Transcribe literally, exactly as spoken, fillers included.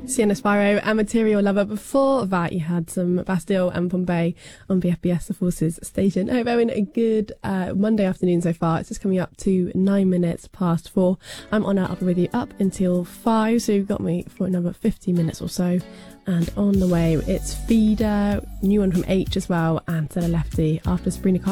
Sienna Sparrow and Material Lover. Before that, you had some Bastille and Bombay on B F B S, the Forces station. I hope you're having a good uh, Monday afternoon so far. It's just coming up to nine minutes past four. I'm Honor. I'll be with you up until five, so you've got me for another fifty minutes or so. And on the way, it's Feeder, new one from H as well, and Stella Lefty after Sabrina Carpenter.